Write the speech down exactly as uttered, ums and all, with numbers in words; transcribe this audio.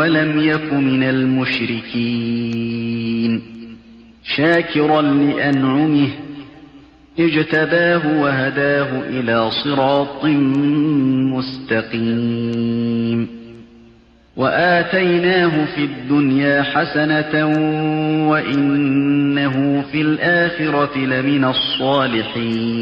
ولم يك من المشركين شاكرا لأنعمه اجتباه وهداه إلى صراط مستقيم وآتيناه في الدنيا حسنة وإنه في الآخرة لمن الصالحين